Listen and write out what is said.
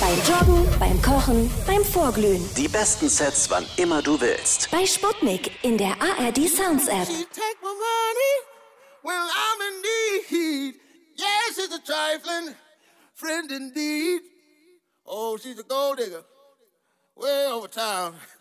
Beim Joggen, beim Kochen, beim Vorglühen. Die besten Sets, wann immer du willst. Bei Sputnik in der ARD Sounds App. When I'm in need, yes, she's a trifling friend indeed. Oh, she's a gold digger, way over town.